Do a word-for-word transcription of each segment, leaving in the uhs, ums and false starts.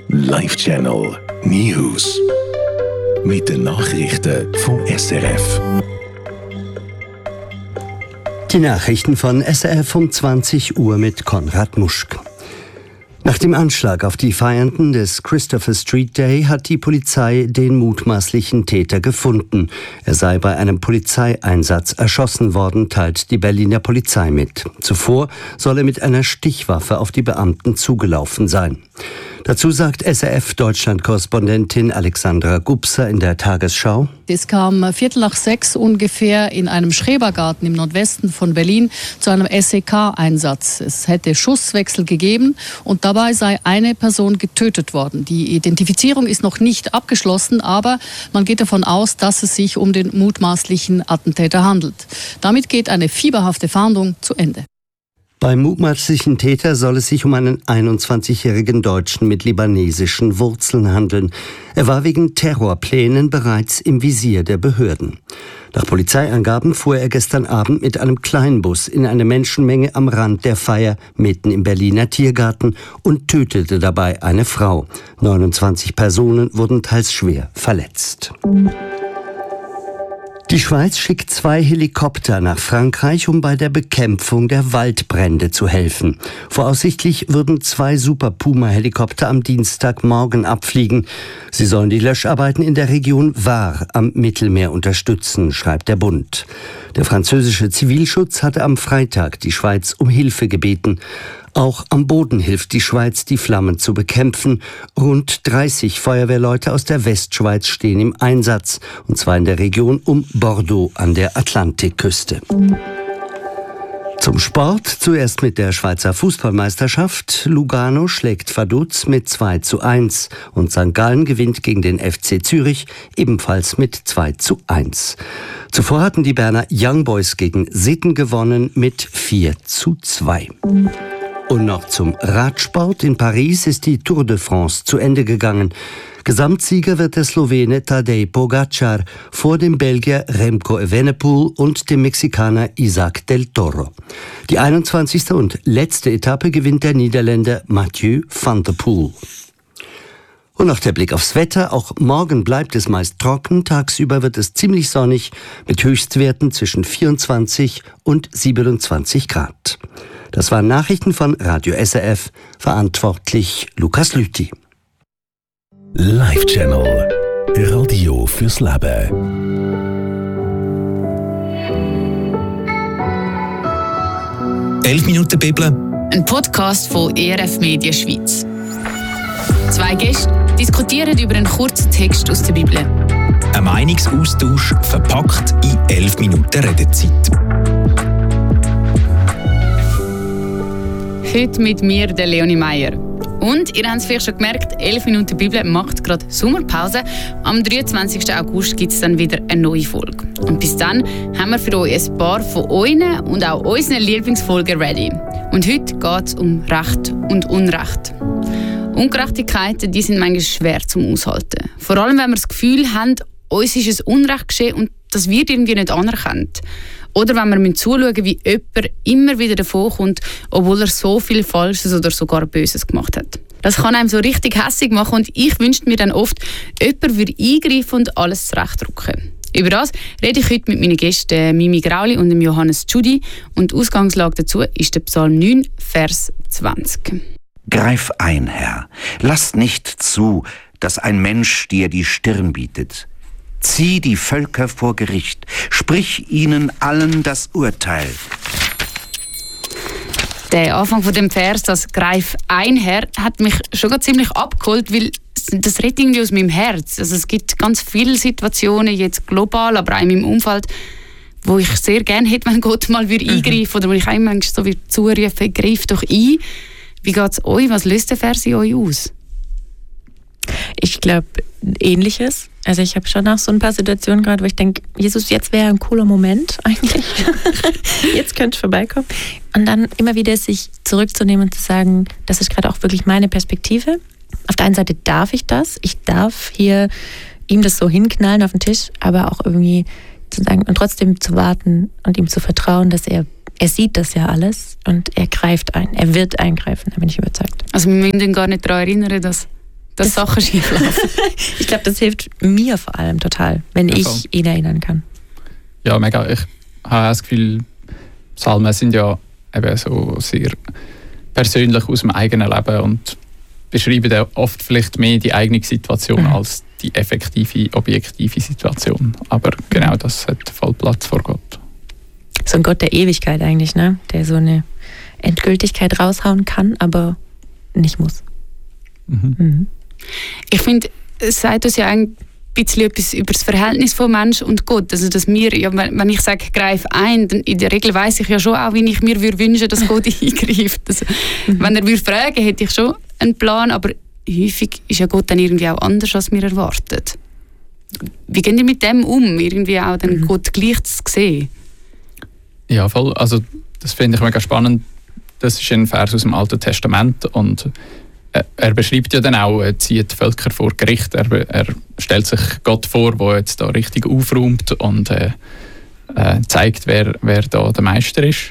Live Channel News. Mit den Nachrichten vom S R F. Die Nachrichten von S R F um zwanzig Uhr mit Konrad Muschk. Nach dem Anschlag auf die Feiernden des Christopher Street Day hat die Polizei den mutmaßlichen Täter gefunden. Er sei bei einem Polizeieinsatz erschossen worden, teilt die Berliner Polizei mit. Zuvor soll er mit einer Stichwaffe auf die Beamten zugelaufen sein. Dazu sagt S R F-Deutschland-Korrespondentin Alexandra Gubser in der Tagesschau: Es kam Viertel nach sechs ungefähr in einem Schrebergarten im Nordwesten von Berlin zu einem S E K-Einsatz. Es hätte Schusswechsel gegeben und dabei sei eine Person getötet worden. Die Identifizierung ist noch nicht abgeschlossen, aber man geht davon aus, dass es sich um den mutmaßlichen Attentäter handelt. Damit geht eine fieberhafte Fahndung zu Ende. Beim mutmaßlichen Täter soll es sich um einen einundzwanzigjährigen Deutschen mit libanesischen Wurzeln handeln. Er war wegen Terrorplänen bereits im Visier der Behörden. Nach Polizeiangaben fuhr er gestern Abend mit einem Kleinbus in eine Menschenmenge am Rand der Feier mitten im Berliner Tiergarten und tötete dabei eine Frau. neunundzwanzig Personen wurden teils schwer verletzt. Die Schweiz schickt zwei Helikopter nach Frankreich, um bei der Bekämpfung der Waldbrände zu helfen. Voraussichtlich würden zwei Super Puma-Helikopter am Dienstagmorgen abfliegen. Sie sollen die Löscharbeiten in der Region Var am Mittelmeer unterstützen, schreibt der Bund. Der französische Zivilschutz hatte am Freitag die Schweiz um Hilfe gebeten. Auch am Boden hilft die Schweiz, die Flammen zu bekämpfen. Rund dreißig Feuerwehrleute aus der Westschweiz stehen im Einsatz, und zwar in der Region um Bordeaux an der Atlantikküste. Zum Sport, zuerst mit der Schweizer Fußballmeisterschaft. Lugano schlägt Vaduz mit zwei zu eins und Sankt Gallen gewinnt gegen den F C Zürich ebenfalls mit zwei zu eins. Zuvor hatten die Berner Young Boys gegen Sitten gewonnen mit vier zu zwei. Und noch zum Radsport. In Paris ist die Tour de France zu Ende gegangen. Gesamtsieger wird der Slowene Tadej Pogacar vor dem Belgier Remco Evenepoel und dem Mexikaner Isaac del Toro. Die einundzwanzigste und letzte Etappe gewinnt der Niederländer Mathieu van der Poel. Und noch der Blick aufs Wetter. Auch morgen bleibt es meist trocken. Tagsüber wird es ziemlich sonnig mit Höchstwerten zwischen vierundzwanzig und siebenundzwanzig Grad. Das waren Nachrichten von Radio S R F, verantwortlich Lukas Lüthi. Live Channel Radio fürs Leben. elf Minuten Bibel. Ein Podcast von E R F Media Schweiz. Zwei Gäste diskutieren über einen kurzen Text aus der Bibel. Ein Meinungsaustausch verpackt in elf Minuten Redezeit. Heute mit mir, der Leonie Meyer. Und ihr habt es vielleicht schon gemerkt, elf Minuten Bibel macht gerade Sommerpause. Am dreiundzwanzigsten August gibt es dann wieder eine neue Folge. Und bis dann haben wir für euch ein paar von euren und auch unseren Lieblingsfolgen ready. Und heute geht es um Recht und Unrecht. Ungerechtigkeiten, die sind manchmal schwer zum Aushalten. Vor allem, wenn wir das Gefühl haben, uns ist ein Unrecht geschehen und das wird irgendwie nicht anerkannt. Oder wenn wir zuschauen, wie jemand immer wieder davonkommt, obwohl er so viel Falsches oder sogar Böses gemacht hat. Das kann einem so richtig hässig machen und ich wünschte mir dann oft, jemand würde eingreifen und alles zurechtdrücken. Über das rede ich heute mit meinen Gästen Mimi Grauli und Johannes Tschudi und die Ausgangslage dazu ist der Psalm neun, Vers zwanzig. Greif ein, Herr, lasst nicht zu, dass ein Mensch dir die Stirn bietet. Zieh die Völker vor Gericht, sprich ihnen allen das Urteil. Der Anfang von dem Vers, das «Greif ein, Herr», hat mich schon ziemlich abgeholt, weil das redet irgendwie aus meinem Herz. Also es gibt ganz viele Situationen, jetzt global, aber auch in meinem Umfeld, wo ich sehr gerne hätte, wenn Gott mal würde eingreifen würde, oder wo ich auch manchmal so wie zurufe, greif doch ein. Wie geht es euch? Was löst der Vers in euch aus? Ich glaube, Ähnliches. Also ich habe schon auch so ein paar Situationen gerade, wo ich denke, Jesus, jetzt wäre ein cooler Moment eigentlich. Jetzt könnte ich vorbeikommen. Und dann immer wieder sich zurückzunehmen und zu sagen, das ist gerade auch wirklich meine Perspektive. Auf der einen Seite darf ich das. Ich darf hier ihm das so hinknallen auf den Tisch, aber auch irgendwie zu sagen und trotzdem zu warten und ihm zu vertrauen, dass er Er sieht das ja alles und er greift ein. Er wird eingreifen, da bin ich überzeugt. Also wir müssen ihn gar nicht daran erinnern, dass dass das, Sachen schief laufen. Ich glaube, das hilft mir vor allem total, wenn ja, ich ihn erinnern kann. Ja, mega. Ich habe das Gefühl, Psalmen sind ja eben so sehr persönlich aus dem eigenen Leben und beschreiben dann oft vielleicht mehr die eigene Situation mhm. als die effektive, objektive Situation. Aber genau das hat voll Platz vor Gott. So ein Gott der Ewigkeit eigentlich, ne? Der so eine Endgültigkeit raushauen kann, aber nicht muss. Mhm. Mhm. Ich finde, es sagt uns ja ein bisschen etwas über das Verhältnis von Mensch und Gott. Also, dass wir, ja, wenn ich sage, greif ein, dann in der Regel weiss ich ja schon auch, wie ich mir wünsche, dass Gott eingreift. Also, mhm. Wenn er würde fragen, hätte ich schon einen Plan, aber häufig ist ja Gott dann irgendwie auch anders, als wir erwarten. Wie gehen ihr mit dem um, irgendwie auch den mhm. Gott gleich zu sehen? Ja, voll. Also, das finde ich mega spannend. Das ist ein Vers aus dem Alten Testament und er beschreibt ja dann auch, er zieht Völker vor Gericht. Er, er stellt sich Gott vor, der jetzt da richtig aufräumt und äh, äh, zeigt, wer, wer da der Meister ist.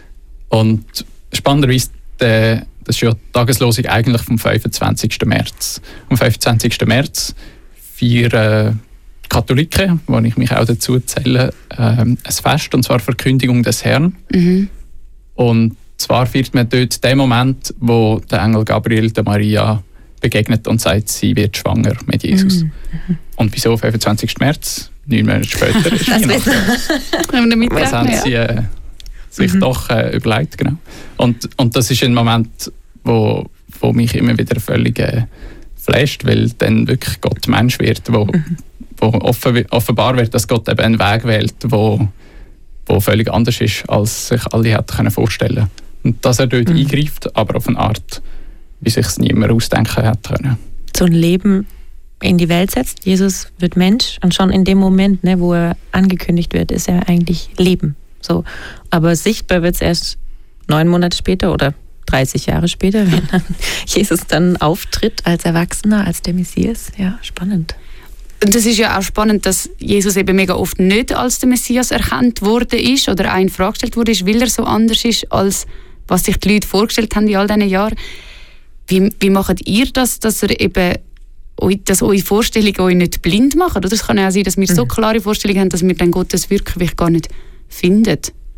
Und spannenderweise, äh, das ist ja die Tageslosung eigentlich vom fünfundzwanzigsten März. Am fünfundzwanzigsten März feiern äh, Katholiken, wo ich mich auch dazu zähle, äh, ein Fest, und zwar Verkündigung des Herrn. Mhm. Und zwar feiert man dort den Moment, wo der Engel Gabriel der Maria begegnet und sagt, sie wird schwanger mit Jesus. Mhm. Und wieso fünfundzwanzigsten März? Neun Monate später ist Weihnachten. Das haben sie äh, sich mhm. doch äh, überlegt. Genau. Und, und das ist ein Moment, wo, wo mich immer wieder völlig äh, flasht, weil dann wirklich Gott Mensch wird, wo, mhm. wo offen, offenbar wird, dass Gott eben einen Weg wählt, wo, wo völlig anders ist, als sich alle hätten vorstellen können. Und dass er dort mhm. eingreift, aber auf eine Art, wie sich es niemand ausdenken hätte können. So ein Leben in die Welt setzt. Jesus wird Mensch und schon in dem Moment, ne, wo er angekündigt wird, ist er eigentlich Leben. So. Aber sichtbar wird es erst neun Monate später oder dreißig Jahre später, wenn dann Jesus dann auftritt als Erwachsener, als der Messias. Ja, spannend. Und es ist ja auch spannend, dass Jesus eben mega oft nicht als der Messias erkannt worden ist oder auch in Frage gestellt wurde, weil er so anders ist, als was sich die Leute vorgestellt haben in all diesen Jahren. Wie, wie macht ihr das, dass ihr eben dass eure Vorstellungen euch nicht blind machen? Oder es kann ja auch sein, dass wir mhm. so klare Vorstellungen haben, dass wir dann Gottes wirklich gar nicht finden.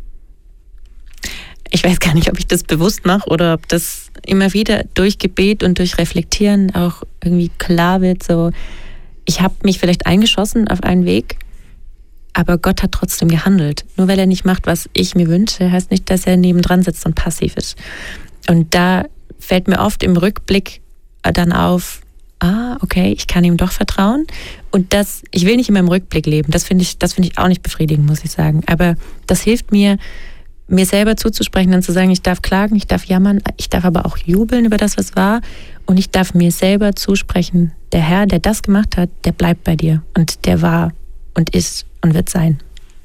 Ich weiß gar nicht, ob ich das bewusst mache oder ob das immer wieder durch Gebet und durch Reflektieren auch irgendwie klar wird. So, ich habe mich vielleicht eingeschossen auf einen Weg, aber Gott hat trotzdem gehandelt. Nur weil er nicht macht, was ich mir wünsche, heißt nicht, dass er nebendran sitzt und passiv ist. Und da fällt mir oft im Rückblick dann auf, ah, okay, ich kann ihm doch vertrauen. Und das, ich will nicht immer im Rückblick leben. Das finde ich, das finde ich auch nicht befriedigend, muss ich sagen. Aber das hilft mir, mir selber zuzusprechen und zu sagen, ich darf klagen, ich darf jammern, ich darf aber auch jubeln über das, was war. Und ich darf mir selber zusprechen, der Herr, der das gemacht hat, der bleibt bei dir. Und der war und ist und wird sein.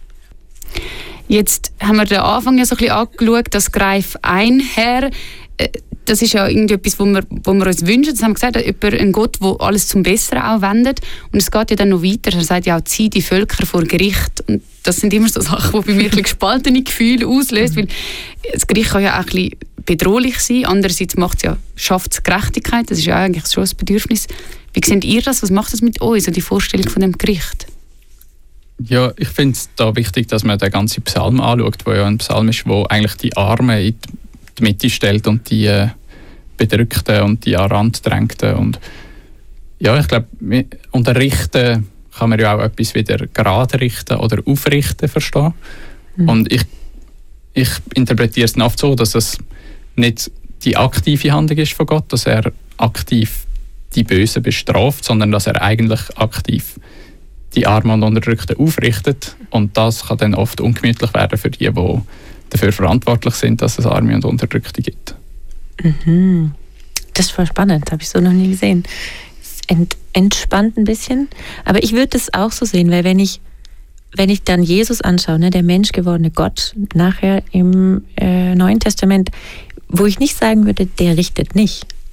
Jetzt haben wir den Anfang ja so ein bisschen angeschaut, das Greif ein, Herr. Das ist ja irgendwie etwas, wo wir, wo wir uns wünschen. Das haben wir gesagt, über einen Gott, der alles zum Besseren auch wendet. Und es geht ja dann noch weiter. Er sagt ja auch, zieh die Völker vor Gericht. Und das sind immer so Sachen, die bei mir ein bisschen gespaltene Gefühle auslösen. Weil das Gericht kann ja auch ein bisschen bedrohlich sein. Andererseits macht es ja, schafft es Gerechtigkeit. Das ist ja eigentlich schon ein Bedürfnis. Wie seht ihr das? Was macht das mit euch, so die Vorstellung von dem Gericht? Ja, ich finde es da wichtig, dass man den ganzen Psalm anschaut, wo ja ein Psalm ist, wo eigentlich die Armen in die Mitte stellt und die äh, Bedrückten und die an Rand drängten. Und ja, ich glaube, unter Richten kann man ja auch etwas wieder gerade richten oder aufrichten verstehen. Mhm. Und ich, ich interpretiere es oft so, dass es nicht die aktive Handlung ist von Gott, dass er aktiv die Bösen bestraft, sondern dass er eigentlich aktiv die Armen und Unterdrückten aufrichtet. Und das kann dann oft ungemütlich werden für die, die dafür verantwortlich sind, dass es Arme und Unterdrückte gibt. Mhm. Das ist voll spannend, habe ich so noch nie gesehen. Es ent, entspannt ein bisschen. Aber ich würde das auch so sehen, weil wenn ich, wenn ich dann Jesus anschaue, ne, der menschgewordene Gott, nachher im äh, Neuen Testament, wo ich nicht sagen würde, der richtet nicht.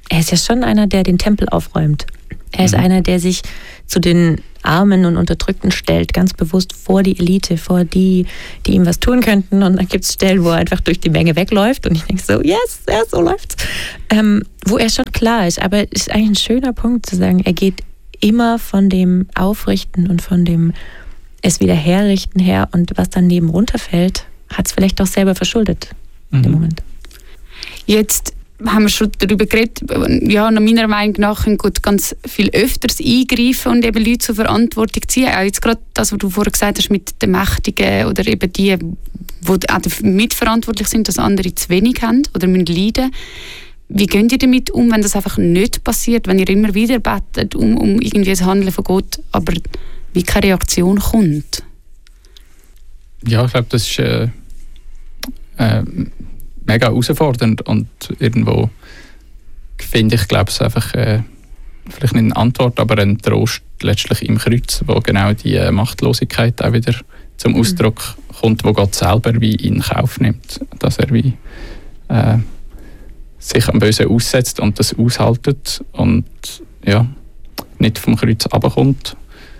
er ist ja schon einer, der den Tempel aufräumt. Er ist mhm. einer, der sich zu den Armen und Unterdrückten stellt, ganz bewusst vor die Elite, vor die, die ihm was tun könnten. Und dann gibt es Stellen, wo er einfach durch die Menge wegläuft. Und ich denke so, yes, ja, so läuft's. Ähm, wo er schon klar ist. Aber es ist eigentlich ein schöner Punkt zu sagen, er geht immer von dem Aufrichten und von dem es wieder herrichten her. Und was dann neben runterfällt, hat es vielleicht auch selber verschuldet mhm. in dem Moment. Jetzt haben wir schon darüber geredet, ja, nach meiner Meinung nach können Gott ganz viel öfters eingreifen und eben Leute zur Verantwortung ziehen. Auch jetzt gerade das, was du vorher gesagt hast mit den Mächtigen oder eben die, die auch mitverantwortlich sind, dass andere zu wenig haben oder müssen leiden. Wie geht ihr damit um, wenn das einfach nicht passiert, wenn ihr immer wieder betet um, um irgendwie das Handeln von Gott, aber wie keine Reaktion kommt? Ja, ich glaube, das ist äh, äh, mega herausfordernd und irgendwo finde ich, glaube ich, einfach äh, vielleicht nicht eine Antwort, aber ein Trost letztlich im Kreuz, wo genau die äh, Machtlosigkeit auch wieder zum mhm. Ausdruck kommt, wo Gott selber wie in Kauf nimmt, dass er wie äh, sich am Bösen aussetzt und das aushaltet und ja, nicht vom Kreuz runterkommt.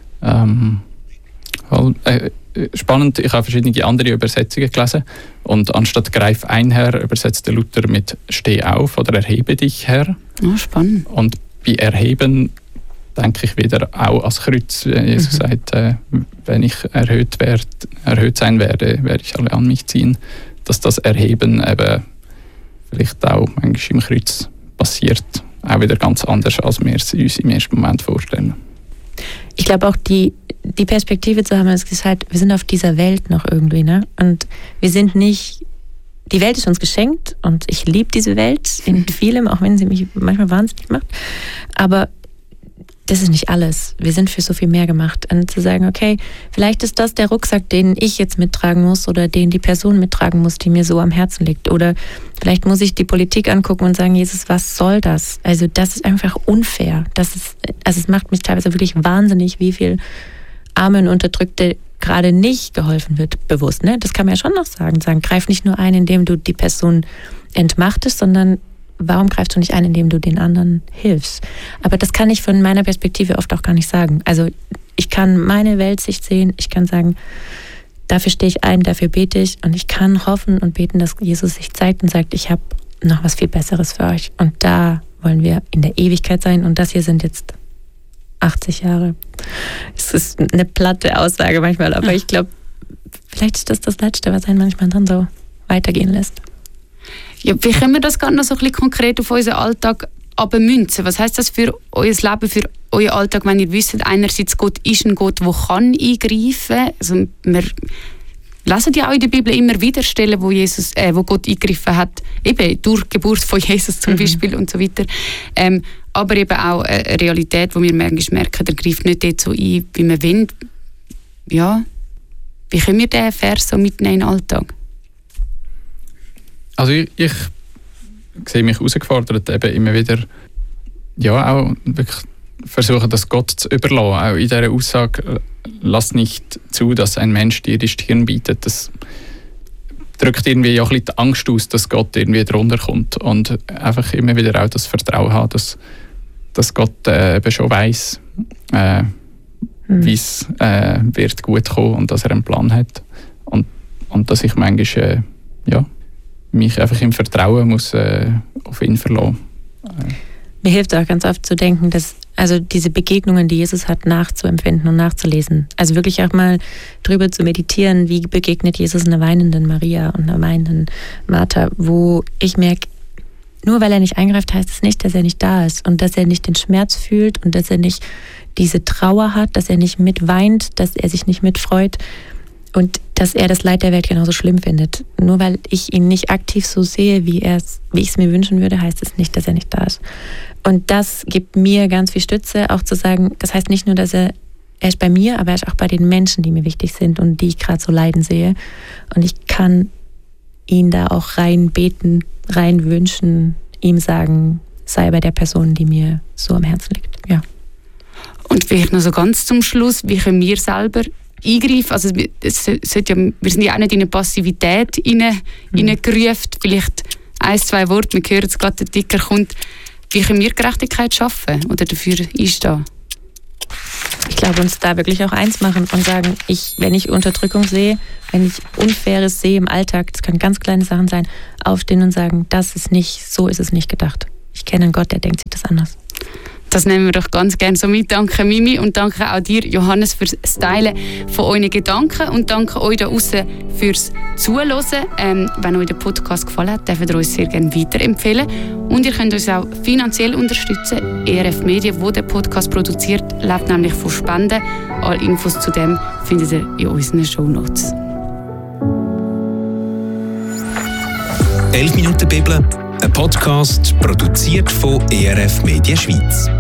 Ähm, weil, äh, spannend, ich habe verschiedene andere Übersetzungen gelesen und anstatt «Greif ein, Herr» übersetzt der Luther mit «Steh auf» oder «Erhebe dich, Herr». Oh, spannend. Und bei «Erheben» denke ich wieder auch ans Kreuz. Jesus mhm. sagt, äh, wenn ich erhöht, werd, erhöht sein werde, werde ich alle an mich ziehen. Dass das Erheben eben vielleicht auch manchmal im Kreuz passiert. Auch wieder ganz anders, als wir es uns im ersten Moment vorstellen. Ich glaube auch, die, die Perspektive zu haben, ist halt, wir sind auf dieser Welt noch irgendwie, ne? Und wir sind nicht, die Welt ist uns geschenkt und ich liebe diese Welt in vielem, auch wenn sie mich manchmal wahnsinnig macht. Aber das ist nicht alles. Wir sind für so viel mehr gemacht. Und zu sagen, okay, vielleicht ist das der Rucksack, den ich jetzt mittragen muss oder den die Person mittragen muss, die mir so am Herzen liegt. Oder vielleicht muss ich die Politik angucken und sagen, Jesus, was soll das? Also das ist einfach unfair. Das ist, also es macht mich teilweise wirklich wahnsinnig, wie viel Arme und Unterdrückte gerade nicht geholfen wird, bewusst. Ne? Das kann man ja schon noch sagen. Sagen, greif nicht nur ein, indem du die Person entmachtest, sondern warum greifst du nicht ein, indem du den anderen hilfst? Aber das kann ich von meiner Perspektive oft auch gar nicht sagen. Also ich kann meine Weltsicht sehen, ich kann sagen, dafür stehe ich ein, dafür bete ich und ich kann hoffen und beten, dass Jesus sich zeigt und sagt, ich habe noch was viel Besseres für euch. Und da wollen wir in der Ewigkeit sein und das hier sind jetzt achtzig Jahre. Es ist eine platte Aussage manchmal, aber ich glaube, vielleicht ist das das Letzte, was einen manchmal dann so weitergehen lässt. Ja, wie können wir das gerade noch so ein bisschen konkret auf unseren Alltag abmünzen? Was heisst das für euer Leben, für euren Alltag, wenn ihr wisst, einerseits Gott ist ein Gott, der kann eingreifen kann. Also wir lesen ja auch in der Bibel immer wieder Stellen, wo, Jesus, äh, wo Gott eingegriffen hat, eben durch die Geburt von Jesus zum mhm. Beispiel und so weiter. Ähm, aber eben auch eine Realität, wo wir manchmal merken, der greift nicht dort so ein, wie wir wollen. Ja, wie können wir diesen Vers so mitnehmen in den Alltag? Also ich, ich sehe mich herausgefordert, eben immer wieder ja, auch wirklich versuchen, das Gott zu überlassen. Auch in dieser Aussage, lass nicht zu, dass ein Mensch dir die Stirn bietet. Das drückt irgendwie auch ein bisschen die Angst aus, dass Gott irgendwie drunter kommt. Und einfach immer wieder auch das Vertrauen haben, dass, dass Gott äh, eben schon weiss, äh, mhm. wie es äh, wird gut kommen und dass er einen Plan hat. Und, und dass ich manchmal äh, ja, mich einfach im Vertrauen muss äh, auf ihn verlassen. Äh. Mir hilft auch ganz oft zu denken, dass also diese Begegnungen, die Jesus hat, nachzuempfinden und nachzulesen. Also wirklich auch mal drüber zu meditieren, wie begegnet Jesus einer weinenden Maria und einer weinenden Martha, wo ich merke, nur weil er nicht eingreift, heißt es nicht, dass er nicht da ist und dass er nicht den Schmerz fühlt und dass er nicht diese Trauer hat, dass er nicht mitweint, dass er sich nicht mitfreut. Und dass er das Leid der Welt genauso schlimm findet. Nur weil ich ihn nicht aktiv so sehe, wie, wie ich es mir wünschen würde, heißt es nicht, dass er nicht da ist. Und das gibt mir ganz viel Stütze, auch zu sagen, das heißt nicht nur, dass er, er ist bei mir, aber er ist auch bei den Menschen, die mir wichtig sind und die ich gerade so leiden sehe. Und ich kann ihn da auch rein beten, rein wünschen, ihm sagen, sei bei der Person, die mir so am Herzen liegt. Ja. Und vielleicht noch so ganz zum Schluss, wie können wir selber eingreifen? Also es sollte ja, wir sind ja auch nicht in eine Passivität hineingerufen. Mhm. Vielleicht ein, zwei Worte, wir hören jetzt gerade, der Ticker kommt. wie können wir Gerechtigkeit schaffen oder dafür einstehen? Ich glaube, uns da wirklich auch eins machen und sagen, ich, wenn ich Unterdrückung sehe, wenn ich Unfaires sehe im Alltag, das können ganz kleine Sachen sein, aufstehen und sagen, das ist nicht, so ist es nicht gedacht. Ich kenne einen Gott, der denkt sich das anders. Das nehmen wir doch ganz gerne so mit. Danke Mimi und danke auch dir, Johannes, fürs Teilen von euren Gedanken und danke euch da draussen fürs Zuhören. Ähm, wenn euch der Podcast gefallen hat, dürft ihr uns sehr gerne weiterempfehlen. Und ihr könnt uns auch finanziell unterstützen. E R F Media, wo der Podcast produziert, lebt nämlich von Spenden. Alle Infos zu dem findet ihr in unseren Shownotes. elf Minuten Bibel, ein Podcast produziert von E R F Media Schweiz.